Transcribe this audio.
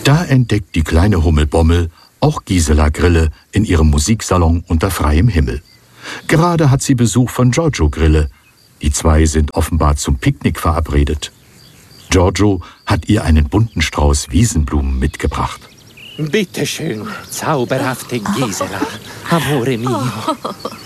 Da entdeckt die kleine Hummelbommel auch Gisela Grille in ihrem Musiksalon unter freiem Himmel. Gerade hat sie Besuch von Giorgio Grille. Die zwei sind offenbar zum Picknick verabredet. Giorgio hat ihr einen bunten Strauß Wiesenblumen mitgebracht. Bitte schön, zauberhafte Gisela, amore mio.